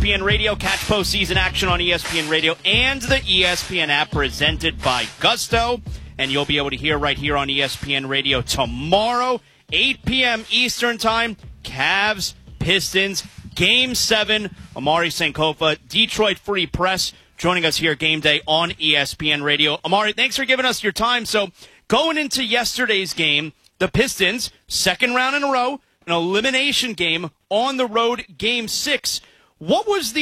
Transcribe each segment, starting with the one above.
ESPN Radio. Catch postseason action on ESPN Radio and the ESPN app presented by Gusto. And you'll be able to hear right here on ESPN Radio tomorrow, 8 p.m. Eastern Time. Cavs, Pistons, Game 7. Amari Sankofa, Detroit Free Press, joining us here game day on ESPN Radio. Amari, thanks for giving us your time. So going into yesterday's game, the Pistons, second round in a row, an elimination game on the road, Game 6. What would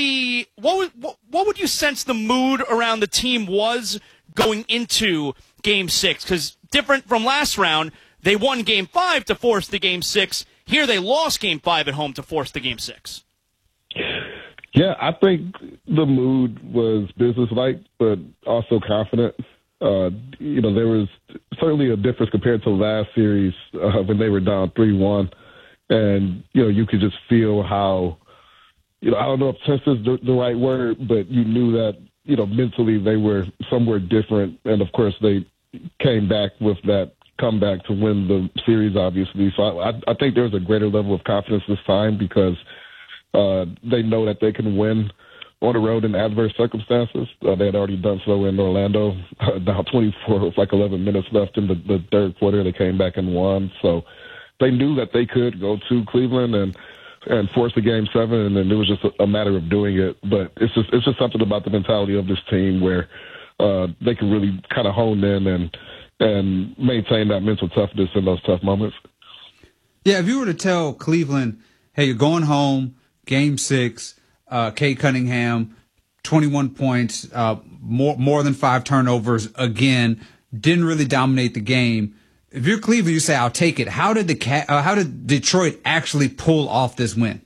you sense the mood around the team was going into Game 6? Because different from last round, they won Game 5 to force the Game 6. Here they lost Game 5 at home to force the Game 6. Yeah, I think the mood was businesslike, but also confident. There was certainly a difference compared to last series when they were down 3-1. And, you could just feel how, I don't know if tense is the right word, but you knew that, mentally they were somewhere different. And, of course, they came back with that comeback to win the series, obviously. So I think there's a greater level of confidence this time because they know that they can win on the road in adverse circumstances. They had already done so in Orlando. Down 24 with 11 minutes left in the third quarter. They came back and won. So they knew that they could go to Cleveland and force a Game 7, and then it was just a matter of doing it. But it's just something about the mentality of this team where they can really kind of hone in and maintain that mental toughness in those tough moments. Yeah, if you were to tell Cleveland, hey, you're going home, Game 6, Cade Cunningham, 21 points, more than 5 turnovers again, didn't really dominate the game. If you're Cleveland, you say, I'll take it. How did Detroit actually pull off this win?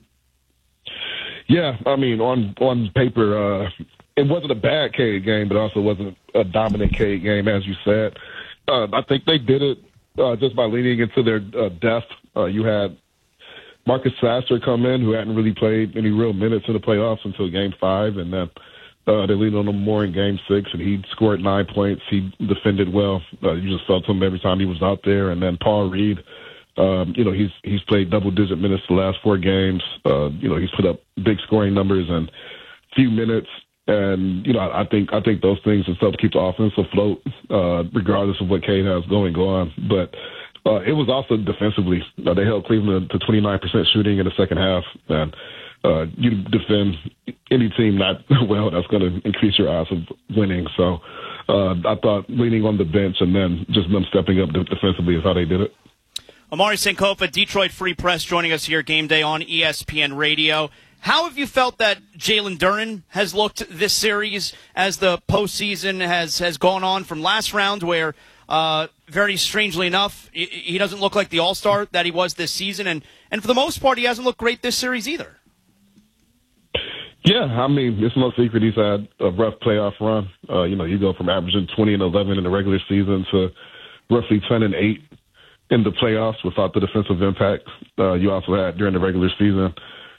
Yeah, I mean, on paper, it wasn't a bad Cade game, but also wasn't a dominant Cade game, as you said. I think they did it just by leaning into their depth. You had Marcus Sasser come in, who hadn't really played any real minutes in the playoffs until Game 5, and then they leaned on him more in Game 6, and he scored 9 points. He defended well. You just felt him every time he was out there. And then Paul Reed, he's played double-digit minutes the last 4 games. He's put up big scoring numbers in few minutes. And, I think those things just help keep the offense afloat, regardless of what Cade has going on. But it was also defensively. They held Cleveland to 29% shooting in the second half. And you defend any team not well, that's going to increase your odds of winning. So I thought leaning on the bench and then just them stepping up defensively is how they did it. Amari Sankofa, Detroit Free Press, joining us here game day on ESPN Radio. How have you felt that Jalen Duren has looked this series as the postseason has gone on from last round where, very strangely enough, he doesn't look like the all-star that he was this season, and for the most part, he hasn't looked great this series either? Yeah, I mean, it's no secret he's had a rough playoff run. You go from averaging 20-11 in the regular season to roughly 10-8 in the playoffs without the defensive impact you also had during the regular season.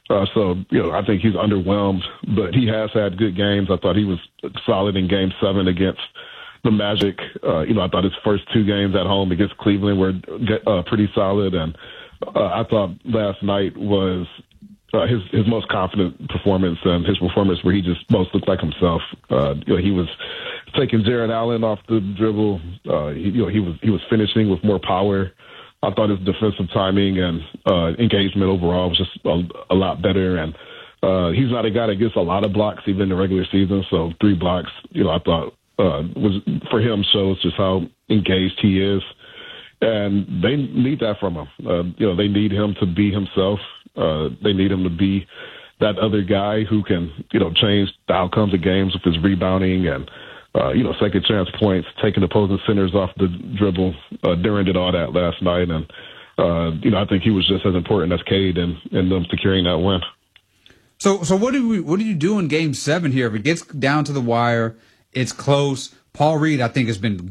I think he's underwhelmed, but he has had good games. I thought he was solid in Game 7 against the Magic. I thought his first 2 games at home against Cleveland were pretty solid, and I thought last night was his most confident performance and his performance where he just most looked like himself. He was taking Jared Allen off the dribble. He was finishing with more power. I thought his defensive timing and engagement overall was just a lot better. And he's not a guy that gets a lot of blocks even in the regular season. So 3 blocks, I thought was for him shows just how engaged he is. And they need that from him. They need him to be himself. They need him to be that other guy who can, change the outcomes of games with his rebounding and, second chance points, taking opposing centers off the dribble. Duren did all that last night. And, I think he was just as important as Cade in them securing that win. So what do you do in Game 7 here? If it gets down to the wire, it's close. Paul Reed, I think, has been